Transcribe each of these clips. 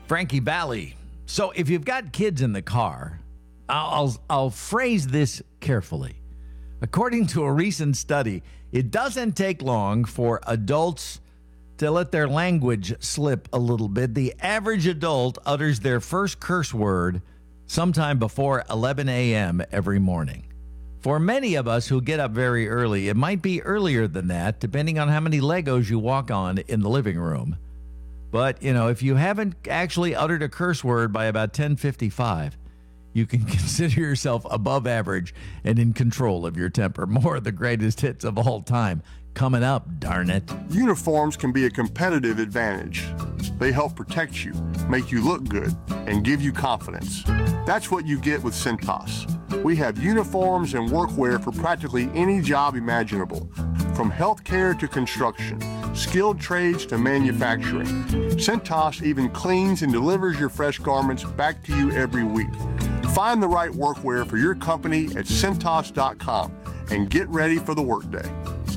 Frankie Valli. So if you've got kids in the car, I'll phrase this carefully. According to a recent study, it doesn't take long for adults to let their language slip a little bit. The average adult utters their first curse word sometime before 11 a.m. every morning. For many of us who get up very early, it might be earlier than that, depending on how many Legos you walk on in the living room. But, if you haven't actually uttered a curse word by about 10:55, you can consider yourself above average and in control of your temper. More of the greatest hits of all time coming up, darn it. Uniforms can be a competitive advantage. They help protect you, make you look good, and give you confidence. That's what you get with Cintas. We have uniforms and workwear for practically any job imaginable, from healthcare to construction, skilled trades to manufacturing. Cintas even cleans and delivers your fresh garments back to you every week. Find the right workwear for your company at Cintas.com and get ready for the workday.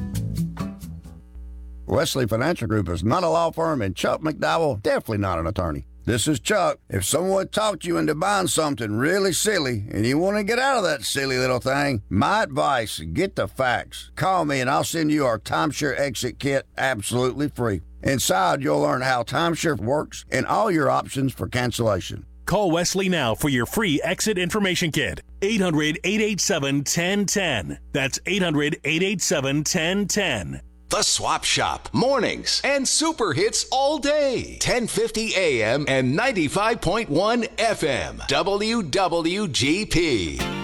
Wesley Financial Group is not a law firm, and Chuck McDowell definitely not an attorney. This is Chuck. If someone talked you into buying something really silly and you want to get out of that silly little thing, my advice, get the facts. Call me and I'll send you our timeshare exit kit absolutely free. Inside, you'll learn how timeshare works and all your options for cancellation. Call Wesley now for your free exit information kit. 800-887-1010. That's 800-887-1010. The Swap Shop, mornings and super hits all day. 1050 AM and 95.1 FM. WWGP.